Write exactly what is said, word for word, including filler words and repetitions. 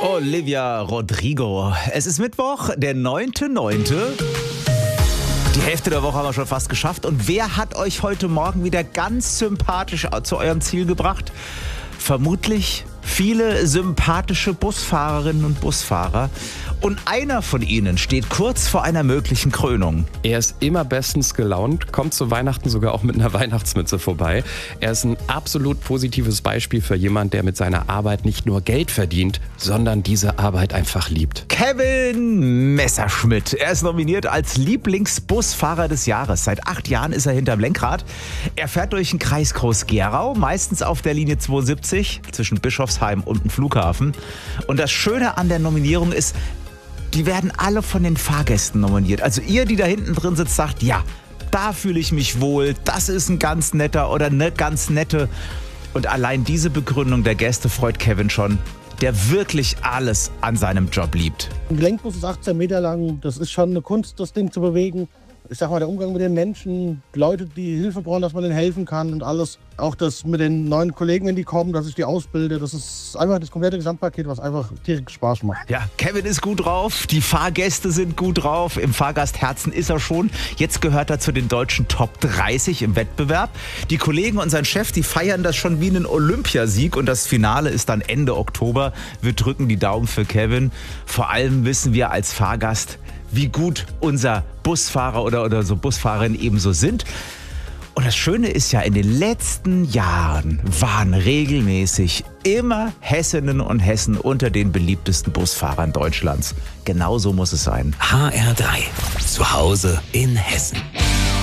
Olivia Rodrigo. Es ist Mittwoch, der neunter neunter Die Hälfte der Woche haben wir schon fast geschafft. Und wer hat euch heute Morgen wieder ganz sympathisch zu eurem Ziel gebracht? Vermutlich viele sympathische Busfahrerinnen und Busfahrer. Und einer von ihnen steht kurz vor einer möglichen Krönung. Er ist immer bestens gelaunt, kommt zu Weihnachten sogar auch mit einer Weihnachtsmütze vorbei. Er ist ein absolut positives Beispiel für jemanden, der mit seiner Arbeit nicht nur Geld verdient, sondern diese Arbeit einfach liebt. Kevin Messerschmidt. Er ist nominiert als Lieblingsbusfahrer des Jahres. Seit acht Jahren ist er hinterm Lenkrad. Er fährt durch den Kreis Groß-Gerau, meistens auf der Linie zweiundsiebzig zwischen Bischofsheim und dem Flughafen. Und das Schöne an der Nominierung ist, die werden alle von den Fahrgästen nominiert. Also ihr, die da hinten drin sitzt, sagt, ja, da fühle ich mich wohl, das ist ein ganz netter oder eine ganz nette. Und allein diese Begründung der Gäste freut Kevin schon, der wirklich alles an seinem Job liebt. Ein Gelenkbus ist achtzehn Meter lang, das ist schon eine Kunst, das Ding zu bewegen. Ich sag mal, der Umgang mit den Menschen, Leute, die Hilfe brauchen, dass man denen helfen kann und alles. Auch das mit den neuen Kollegen, wenn die kommen, dass ich die ausbilde. Das ist einfach das komplette Gesamtpaket, was einfach tierisch Spaß macht. Ja, Kevin ist gut drauf, die Fahrgäste sind gut drauf, im Fahrgastherzen ist er schon. Jetzt gehört er zu den deutschen Top dreißig im Wettbewerb. Die Kollegen und sein Chef, die feiern das schon wie einen Olympiasieg und das Finale ist dann Ende Oktober. Wir drücken die Daumen für Kevin. Vor allem wissen wir als Fahrgast, wie gut unser Busfahrer oder, oder so Busfahrerin eben so sind. Und das Schöne ist ja, in den letzten Jahren waren regelmäßig immer Hessinnen und Hessen unter den beliebtesten Busfahrern Deutschlands. Genauso muss es sein. H R drei. Zu Hause in Hessen.